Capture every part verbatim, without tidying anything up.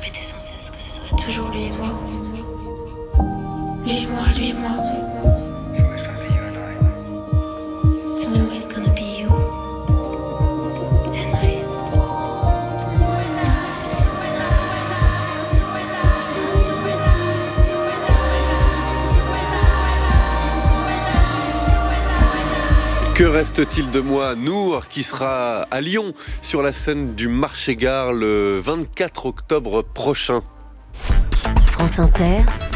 répété sans cesse que ce serait toujours lui et moi. Lui et moi, lui et moi. It's always gonna be you and I. Que reste-t-il de moi, Nour, qui sera à Lyon sur la scène du Marché-Gare le vingt-quatre octobre prochain. France Inter,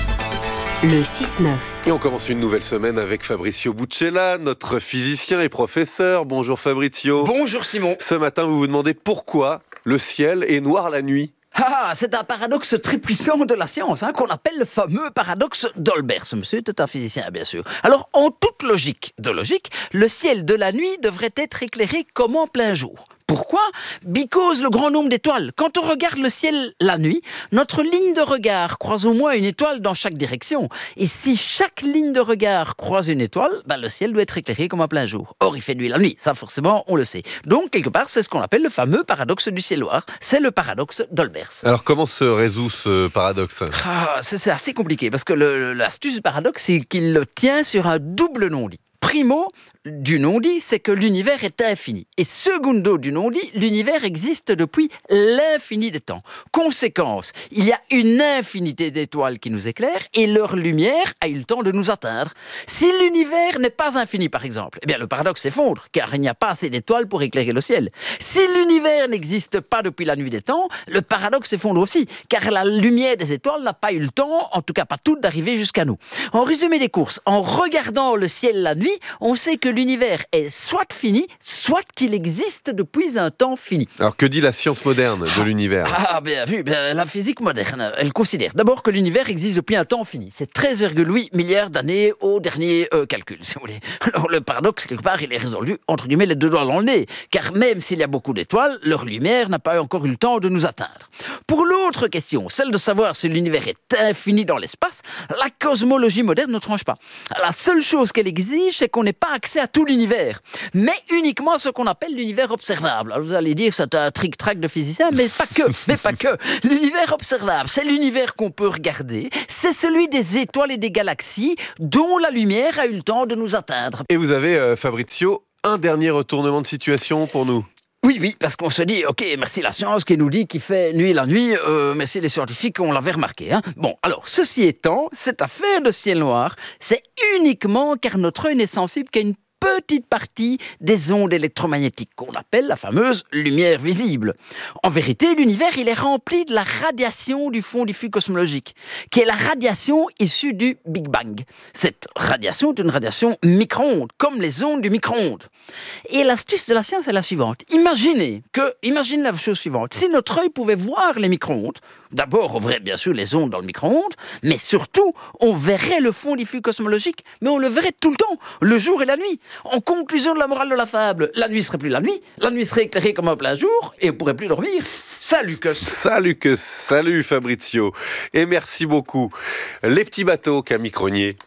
le six neuf. Et on commence une nouvelle semaine avec Fabrizio Buccella, notre physicien et professeur. Bonjour Fabrizio. Bonjour Simon. Ce matin, vous vous demandez pourquoi le ciel est noir la nuit. Ah, c'est un paradoxe très puissant de la science, hein, qu'on appelle le fameux paradoxe d'Olbers. Ce monsieur était un physicien, bien sûr. Alors, en toute logique de logique, le ciel de la nuit devrait être éclairé comme en plein jour. Pourquoi ? Because le grand nombre d'étoiles. Quand on regarde le ciel la nuit, notre ligne de regard croise au moins une étoile dans chaque direction. Et si chaque ligne de regard croise une étoile, bah, le ciel doit être éclairé comme en plein jour. Or, il fait nuit la nuit. Ça, forcément, on le sait. Donc, quelque part, c'est ce qu'on appelle le fameux paradoxe du ciel noir. C'est le paradoxe d'Olbers. Alors, comment se résout ce paradoxe ? Ah, c'est, c'est assez compliqué, parce que le, l'astuce du paradoxe, c'est qu'il tient sur un double non-dit. Primo, du non-dit, c'est que l'univers est infini. Et secundo, du non-dit, l'univers existe depuis l'infini des temps. Conséquence, il y a une infinité d'étoiles qui nous éclairent et leur lumière a eu le temps de nous atteindre. Si l'univers n'est pas infini, par exemple, eh bien le paradoxe s'effondre, car il n'y a pas assez d'étoiles pour éclairer le ciel. Si l'univers n'existe pas depuis la nuit des temps, le paradoxe s'effondre aussi, car la lumière des étoiles n'a pas eu le temps, en tout cas pas toute, d'arriver jusqu'à nous. En résumé des courses, en regardant le ciel la nuit, on sait que l'univers est soit fini, soit qu'il existe depuis un temps fini. Alors, que dit la science moderne de l'univers ? Ah, bien vu, bien, la physique moderne, elle considère d'abord que l'univers existe depuis un temps fini. C'est treize virgule huit milliards d'années au dernier euh, calcul, si vous voulez. Alors, le paradoxe, quelque part, il est résolu, entre guillemets, les deux doigts dans le nez. Car même s'il y a beaucoup d'étoiles, leur lumière n'a pas encore eu le temps de nous atteindre. Pour l'autre question, celle de savoir si l'univers est infini dans l'espace, la cosmologie moderne ne tranche pas. La seule chose qu'elle exige, c'est qu'on n'ait pas accès à tout l'univers, mais uniquement à ce qu'on appelle l'univers observable. Alors vous allez dire c'est un tric-trac de physicien, mais pas que, mais pas que. L'univers observable, c'est l'univers qu'on peut regarder, c'est celui des étoiles et des galaxies dont la lumière a eu le temps de nous atteindre. Et vous avez, euh, Fabrizio, un dernier retournement de situation pour nous. Oui, oui, parce qu'on se dit, ok, merci la science qui nous dit qu'il fait nuit la nuit, euh, merci les scientifiques, on l'avait remarqué. Hein. Bon, alors, ceci étant, cette affaire de ciel noir, c'est uniquement car notre œil n'est sensible qu'à une petite partie des ondes électromagnétiques qu'on appelle la fameuse lumière visible. En vérité, l'univers, il est rempli de la radiation du fond diffus cosmologique, qui est la radiation issue du Big Bang. Cette radiation est une radiation micro-ondes, comme les ondes du micro-ondes. Et l'astuce de la science est la suivante. Imaginez que, imaginez la chose suivante. Si notre œil pouvait voir les micro-ondes, d'abord, on verrait bien sûr les ondes dans le micro-ondes, mais surtout, on verrait le fond diffus cosmologique, mais on le verrait tout le temps, le jour et la nuit. En conclusion de la morale de la fable, la nuit serait plus la nuit, la nuit serait éclairée comme un plein jour, et on pourrait plus dormir. Salut que Salut que salut Fabrizio. Et merci beaucoup. Les petits bateaux, Camille Cronier.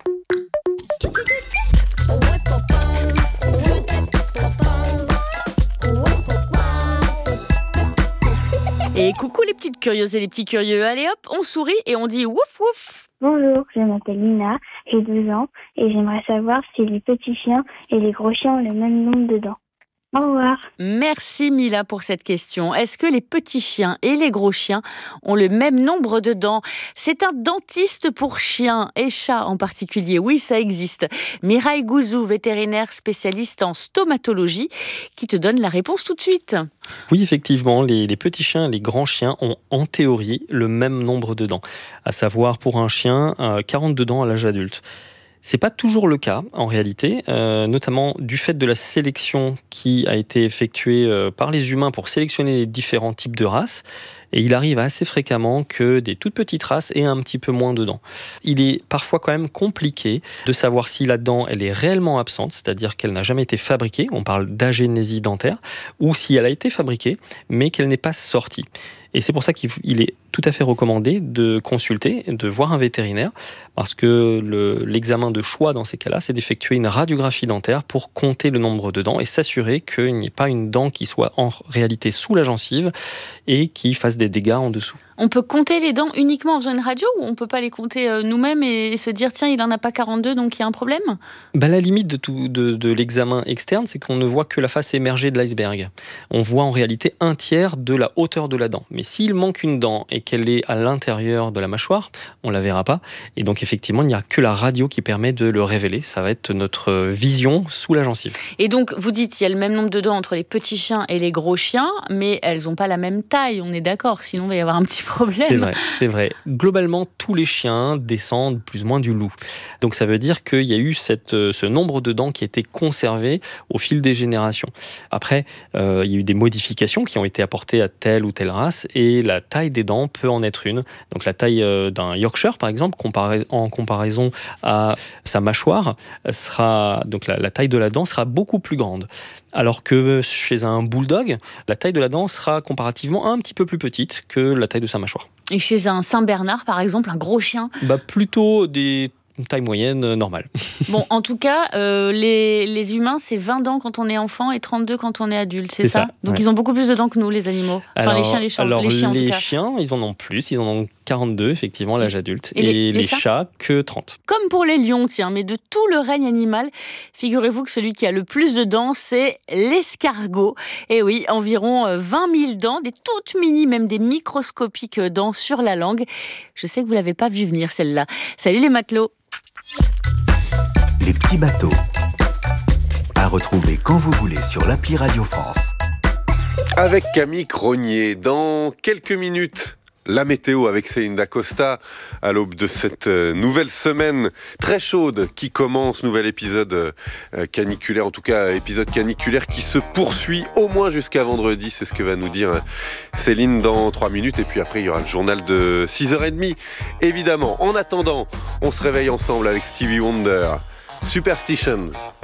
Et coucou les petites curieuses et les petits curieux. Allez hop, on sourit et on dit wouf wouf. Bonjour, je m'appelle Lina, j'ai douze ans et j'aimerais savoir si les petits chiens et les gros chiens ont le même nombre de dents. Au revoir. Merci Mila pour cette question. Est-ce que les petits chiens et les gros chiens ont le même nombre de dents ? C'est un dentiste pour chiens et chats en particulier. Oui, ça existe. Mireille Gouzou, vétérinaire spécialiste en stomatologie, qui te donne la réponse tout de suite. Oui, effectivement, les, les petits chiens et les grands chiens ont en théorie le même nombre de dents. À savoir, pour un chien, euh, quarante-deux dents à l'âge adulte. C'est pas toujours le cas en réalité, euh, notamment du fait de la sélection qui a été effectuée euh, par les humains pour sélectionner les différents types de races. Et il arrive assez fréquemment que des toutes petites races aient un petit peu moins de dents. Il est parfois quand même compliqué de savoir si la dent elle est réellement absente, c'est-à-dire qu'elle n'a jamais été fabriquée, on parle d'agénésie dentaire, ou si elle a été fabriquée, mais qu'elle n'est pas sortie. Et c'est pour ça qu'il est tout à fait recommandé de consulter, de voir un vétérinaire, parce que le, l'examen de choix dans ces cas-là, c'est d'effectuer une radiographie dentaire pour compter le nombre de dents et s'assurer qu'il n'y ait pas une dent qui soit en réalité sous la gencive et qui fasse des dégâts en dessous. On peut compter les dents uniquement en faisant une radio ou on peut pas les compter euh, nous-mêmes et, et se dire tiens, il en a pas quarante-deux donc il y a un problème? Bah, la limite de, tout, de, de l'examen externe, c'est qu'on ne voit que la face émergée de l'iceberg. On voit en réalité un tiers de la hauteur de la dent. Mais s'il manque une dent et qu'elle est à l'intérieur de la mâchoire, on la verra pas. Et donc effectivement, il n'y a que la radio qui permet de le révéler. Ça va être notre vision sous la gencive. Et donc, vous dites, il y a le même nombre de dents entre les petits chiens et les gros chiens, mais elles n'ont pas la même taille, on est d'accord, sinon il va y avoir un petit problème. C'est vrai, c'est vrai. Globalement, tous les chiens descendent plus ou moins du loup. Donc ça veut dire qu'il y a eu cette, ce nombre de dents qui a été conservé au fil des générations. Après, euh, il y a eu des modifications qui ont été apportées à telle ou telle race, et la taille des dents peut en être une. Donc la taille euh, d'un Yorkshire, par exemple, comparé, en comparaison à sa mâchoire, sera, donc la, la taille de la dent sera beaucoup plus grande. Alors que chez un bulldog, la taille de la dent sera comparativement un petit peu plus petite que la taille de sa mâchoire. Et chez un Saint-Bernard, par exemple, un gros chien? Bah plutôt des taille moyenne, euh, normale. Bon, en tout cas, euh, les, les humains, c'est vingt dents quand on est enfant et trente-deux quand on est adulte, c'est, c'est ça, ça Donc ouais. ils ont beaucoup plus de dents que nous, les animaux. Enfin, alors, les chiens, les chiens, alors, les chiens en les tout cas. chiens, ils en ont plus, ils en ont quarante-deux, effectivement, à l'âge adulte. Et, et les, les, les chats, chats, que trente. Comme pour les lions, tiens, mais de tout le règne animal, figurez-vous que celui qui a le plus de dents, c'est l'escargot. Et oui, environ vingt mille dents, des toutes mini, même des microscopiques dents sur la langue. Je sais que vous ne l'avez pas vu venir, celle-là. Salut les matelots. Les petits bateaux. À retrouver quand vous voulez sur l'appli Radio France. Avec Camille Cronier, dans quelques minutes, la météo avec Céline Dacosta à l'aube de cette nouvelle semaine très chaude qui commence, nouvel épisode caniculaire, en tout cas épisode caniculaire qui se poursuit au moins jusqu'à vendredi, c'est ce que va nous dire Céline dans trois minutes, et puis après il y aura le journal de six heures trente évidemment. En attendant, on se réveille ensemble avec Stevie Wonder, Superstition.